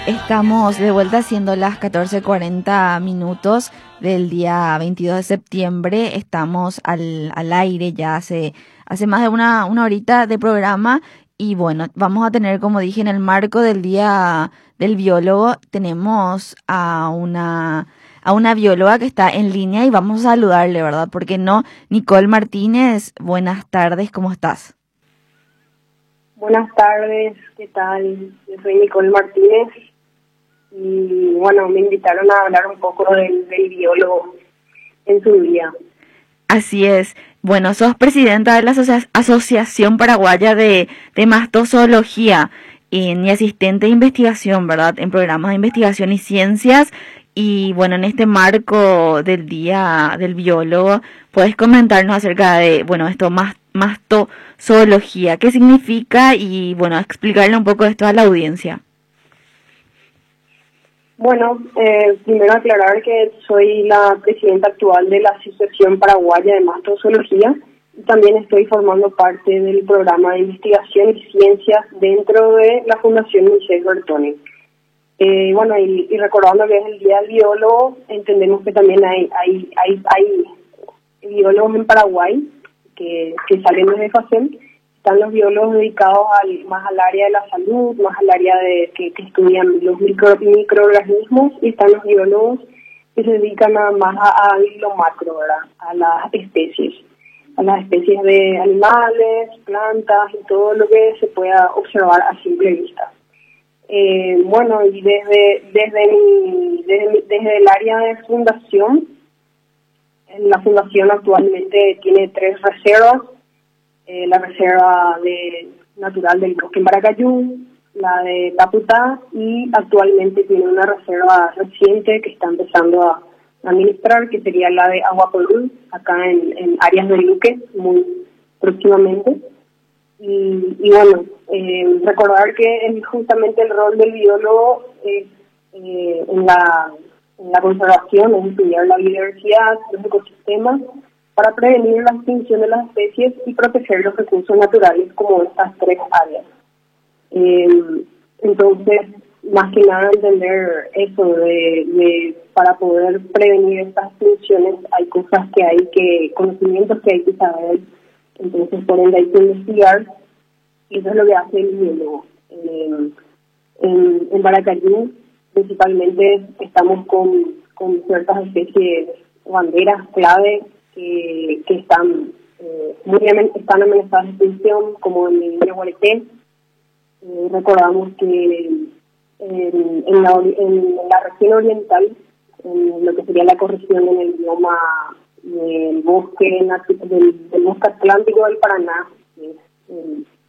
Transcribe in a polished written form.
Estamos de vuelta siendo las 14:40 del día 22 de septiembre. Estamos al aire ya hace más de una horita de programa. Y bueno, vamos a tener, como dije, en el marco del Día del Biólogo, tenemos a una bióloga que está en línea y vamos a saludarle, ¿verdad? ¿Por qué no? Nicole Martínez, buenas tardes, ¿cómo estás? Buenas tardes, ¿qué tal? Yo soy Nicole Martínez y bueno, me invitaron a hablar un poco del biólogo en su día. Así es. Bueno, sos presidenta de la Asociación Paraguaya de Mastozoología y asistente de investigación, ¿verdad? En programas de investigación y ciencias. Y bueno, en este marco del Día del Biólogo, ¿puedes comentarnos acerca de, bueno, esto mastozoología? ¿Qué significa? Y bueno, explicarle un poco esto a la audiencia. Bueno, primero aclarar que soy la presidenta actual de la Asociación Paraguaya de Mastozoología y también estoy formando parte del programa de investigación y ciencias dentro de la Fundación Michel Bertoni. Bueno, y recordando que es el Día del Biólogo, entendemos que también hay biólogos en Paraguay que salen desde FACEM. Están los biólogos dedicados más al área de la salud, más al área de que estudian los microorganismos, y están los biólogos que se dedican más a lo macro, ¿verdad? A las especies de animales, plantas y todo lo que se pueda observar a simple vista. Bueno, y desde el área de fundación, la fundación actualmente tiene 3 reservas. La reserva natural del bosque en Baracayú, la de Taputá, y actualmente tiene una reserva reciente que está empezando a administrar, que sería la de Aguapolú, acá en áreas de Luque, muy próximamente. Y bueno, recordar que justamente el rol del biólogo es en la conservación, es estudiar la biodiversidad, los ecosistemas, para prevenir la extinción de las especies y proteger los recursos naturales como estas 3 áreas. Entonces, más que nada entender eso para poder prevenir estas extinciones hay cosas conocimientos que hay que saber, entonces por ende hay que investigar, y eso es lo que hace el biólogo. En Baracayú principalmente estamos con ciertas especies banderas clave que están amenazadas de extinción, como el indio guareté. Recordamos que en la región oriental, en lo que sería la corrección en el bioma del bosque atlántico del Paraná, que es